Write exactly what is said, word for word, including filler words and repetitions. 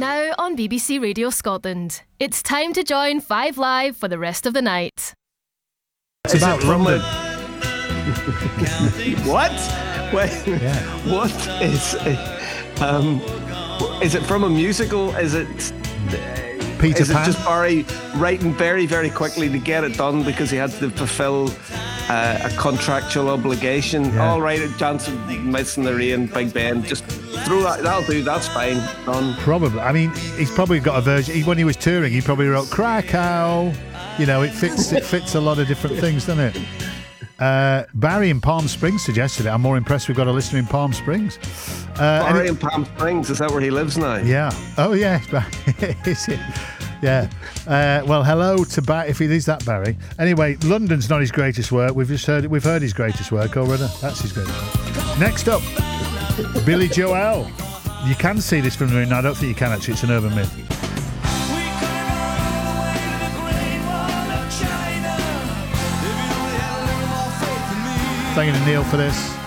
Now on B B C Radio Scotland. It's time to join Five Live for the rest of the night. It's about London. What? Wait, Yeah. what is it? Um, is it from a musical? Is it? Peter is Pan? it just Barry writing very, very quickly to get it done because he had to fulfil uh, a contractual obligation? Yeah. All right, Johnson, Miss in the Rain, Big Ben, just throw that. That'll do. That's fine. Done. Probably. I mean, he's probably got a version. He, when he was touring, he probably wrote Krakow. You know, it fits. It fits a lot of different things, doesn't it? Uh, Barry in Palm Springs suggested it. I'm more impressed we've got a listener in Palm Springs. Uh, Barry it, in Palm Springs. Is that where he lives now? yeah. Oh, yeah. Is it? Yeah. Uh, well, hello to Barry, if it is that Barry. Anyway, London's not his greatest work. We've just heard it. We've heard his greatest work already. That's his greatest work. Next up, Billy Joel. You can see this from the room. No, I don't think you can actually. It's an urban myth. Thank you to Neil for this.